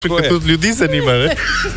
Tudi ljudi zanima, ne?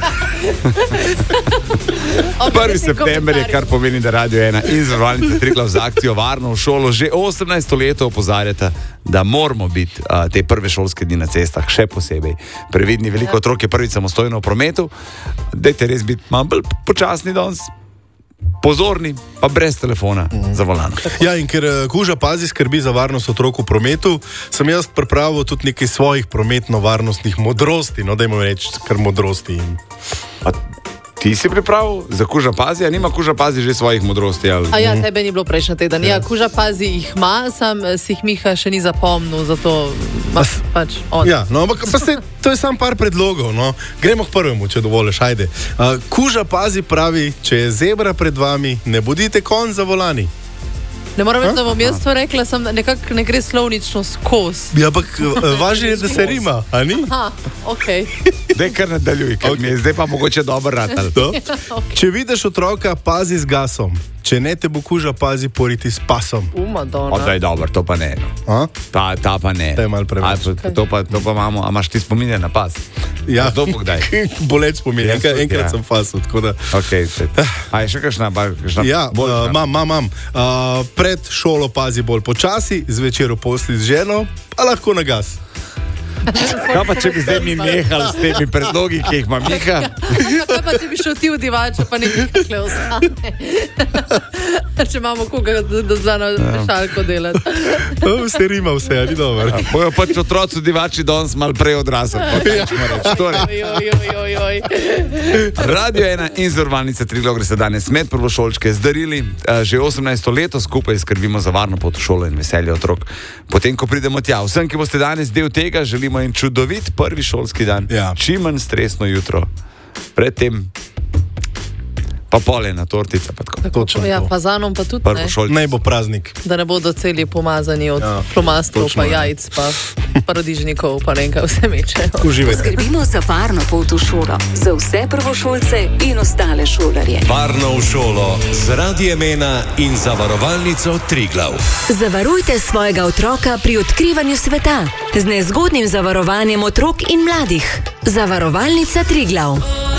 1. september je, kar pomeni, da Radio 1 in Zavarovalnica Triglav z akcijo Varno v šolo že 18 leto opozarjata, da moramo biti te prve šolske dni na cestah še posebej previdni. Veliko otrok je prvič samostojno v prometu. Dajte res biti malo bolj počasni danes, pozorni, pa brez telefona za volanom. Ja, in ker Kuža pazi skrbi za varnost otrok v prometu, sem jaz pripravil tudi nekaj svojih prometno-varnostnih modrosti, no dajmo reči, kar modrosti. A ti si pripravil za Kuža pazi, a nima Kuža pazi že svojih modrosti? Ali? A ja, tebe ni bilo prejšnji teden. Ja, Kuža pazi jih ima, sam si jih Miha še ni zapomnil, zato pač on. Ja, no, ampak pa se, to je samo par predlogov, no. Gremo k prvemu, če dovoliš, ajde. Kuža pazi pravi, če je zebra pred vami, ne bodite konj za volani. Ne moram reči, da bom jaz to rekla, sem nekako ne gre slovnično skozi. Ja, ampak važno je, da se rima, a ni? Aha, okej. Daj kar nadaljuj, ker mi je zdaj pa mogoče dobro ratal. Okay. Če vidiš otroka, pazi z gasom. Če ne te bo Kuža pazi poriti s pasom. Madonna. To je dobro, to pa ne. Ta pa ne. To je malo preveč. To pa imamo, a imaš ti spominje na pas? Ja, to pogdaj. Boleč spominje, enkrat sem pasil, tako da. Ok, a je še kakšna? Ja, imam. Pred šolo pazi bolj počasi, zvečer v posli z ženo, pa lahko na gas. Kaj pa, če bi zdaj mi nehali s temi predlogi, ki jih ima Miha? Kaj pa, če bi šel ti v divača, pa nekaj kakle ostane? Če imamo koga, da zna šalko delati. Vse rima, vse, ali dobro. Bojo pač otroci v divači danes malo prej odrasli. Radio 1 in Zavarovalnica Triglav gre se danes med prvošolčke zdarili. Že 18 leto skupaj skrbimo za varno pot v šolo in veselje otrok. Potem, ko pridemo tja, vsem, ki boste danes del tega, želimo in čudovit prvi šolski dan, čim manj stresno jutro, predtem pa polena tortica. Ja, fazanom pa tudi ne. Naj bo praznik. Da ne bodo celi pomazani od flomastrov, pa jajc, pa paradižnikov, pa nekaj vse mečejo. Uživajte. Skrbimo za varno pot v šolo, za vse prvošolce in ostale šolarje. Varno v šolo z Radiem 1 in Zavarovalnico Triglav. Zavarujte svojega otroka pri odkrivanju sveta z nezgodnim zavarovanjem otrok in mladih. Zavarovalnica Triglav.